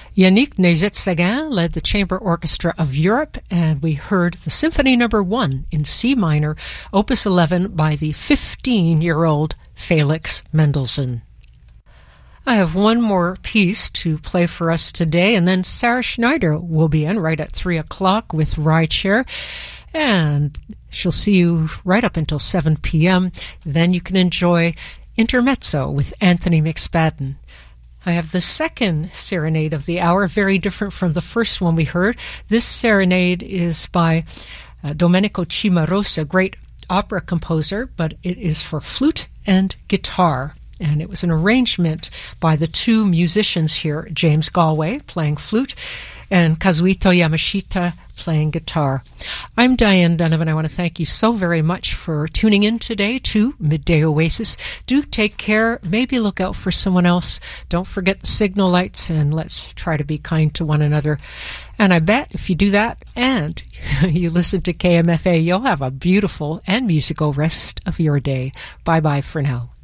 Yannick Nézet-Séguin led the Chamber Orchestra of Europe, and we heard the Symphony No. 1 in C minor, Opus 11 by the 15-year-old Felix Mendelssohn. I have one more piece to play for us today, and then Sarah Schneider will be in right at 3 o'clock with Rideshare, and she'll see you right up until 7 p.m. Then you can enjoy Intermezzo with Anthony McSpadden. I have the second serenade of the hour, very different from the first one we heard. This serenade is by Domenico Cimarosa, great opera composer, but it is for flute and guitar. And it was an arrangement by the two musicians here, James Galway playing flute and Kazuhito Yamashita playing guitar. I'm Diane Donovan. I want to thank you so very much for tuning in today to Midday Oasis. Do take care. Maybe look out for someone else. Don't forget the signal lights, and let's try to be kind to one another. And I bet if you do that and you listen to KMFA, you'll have a beautiful and musical rest of your day. Bye-bye for now.